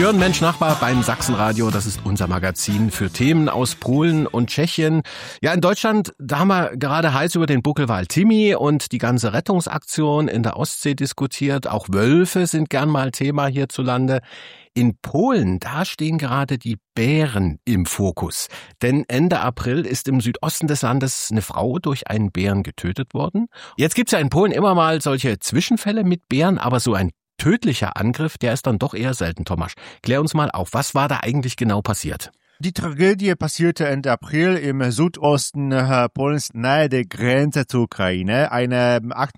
hören Mensch Nachbar beim Sachsenradio. Das ist unser Magazin für Themen aus Polen und Tschechien. Ja, in Deutschland, da haben wir gerade heiß über den Buckelwal Timmy und die ganze Rettungsaktion in der Ostsee diskutiert. Auch Wölfe sind gern mal Thema hierzulande. In Polen, da stehen gerade die Bären im Fokus. Denn Ende April ist im Südosten des Landes eine Frau durch einen Bären getötet worden. Jetzt gibt's ja in Polen immer mal solche Zwischenfälle mit Bären, aber so ein tödlicher Angriff, der ist dann doch eher selten, Tomasz. Klär uns mal auf, was war da eigentlich genau passiert? Die Tragödie passierte Ende April im Südosten Polens, nahe der Grenze zur Ukraine. Eine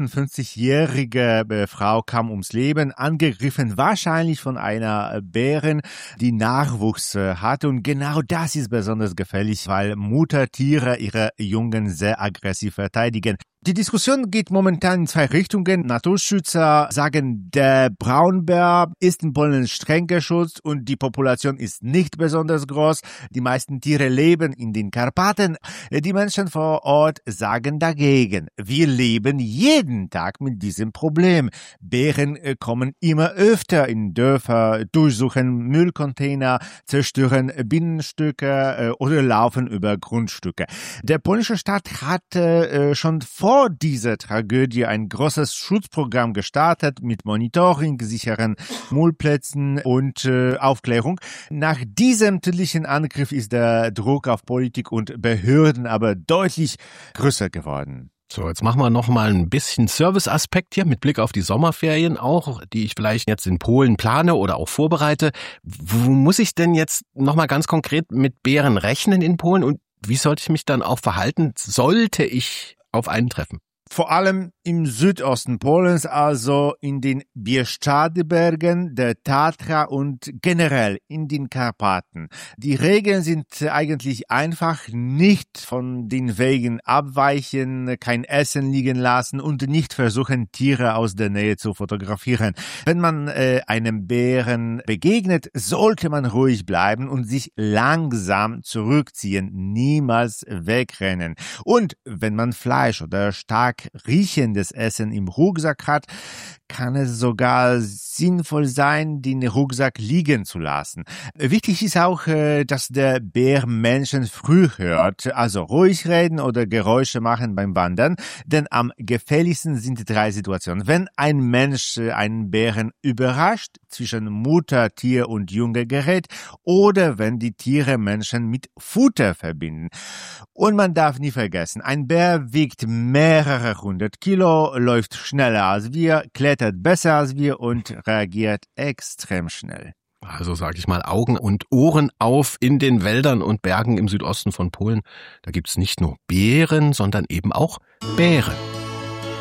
58-jährige Frau kam ums Leben, angegriffen wahrscheinlich von einer Bärin, die Nachwuchs hatte. Und genau das ist besonders gefährlich, weil Muttertiere ihre Jungen sehr aggressiv verteidigen. Die Diskussion geht momentan in zwei Richtungen. Naturschützer sagen, der Braunbär ist in Polen streng geschützt und die Population ist nicht besonders groß. Die meisten Tiere leben in den Karpaten. Die Menschen vor Ort sagen dagegen, wir leben jeden Tag mit diesem Problem. Bären kommen immer öfter in Dörfer, durchsuchen Müllcontainer, zerstören Binnenstücke oder laufen über Grundstücke. Der polnische Staat hatte schon vor dieser Tragödie ein großes Schutzprogramm gestartet mit Monitoring, sicheren Müllplätzen und Aufklärung. Nach diesem tödlichen Angriff ist der Druck auf Politik und Behörden aber deutlich größer geworden. So, jetzt machen wir noch mal ein bisschen Serviceaspekt hier mit Blick auf die Sommerferien auch, die ich vielleicht jetzt in Polen plane oder auch vorbereite. Wo muss ich denn jetzt noch mal ganz konkret mit Bären rechnen in Polen und wie sollte ich mich dann auch verhalten, sollte ich auf einen treffen? Vor allem im Südosten Polens, also in den Bieszczady-Bergen, der Tatra und generell in den Karpaten. Die Regeln sind eigentlich einfach: nicht von den Wegen abweichen, kein Essen liegen lassen und nicht versuchen, Tiere aus der Nähe zu fotografieren. Wenn man einem Bären begegnet, sollte man ruhig bleiben und sich langsam zurückziehen, niemals wegrennen. Und wenn man Fleisch oder stark riechendes Essen im Rucksack hat, kann es sogar sinnvoll sein, den Rucksack liegen zu lassen. Wichtig ist auch, dass der Bär Menschen früh hört, also ruhig reden oder Geräusche machen beim Wandern, denn am gefährlichsten sind 3 Situationen. Wenn ein Mensch einen Bären überrascht, zwischen Mutter, Tier und Junge gerät, oder wenn die Tiere Menschen mit Futter verbinden. Und man darf nie vergessen, ein Bär wiegt mehrere 100 Kilo, läuft schneller als wir, klettert besser als wir und reagiert extrem schnell. Also sage ich mal, Augen und Ohren auf in den Wäldern und Bergen im Südosten von Polen. Da gibt's nicht nur Bären, sondern eben auch Bären.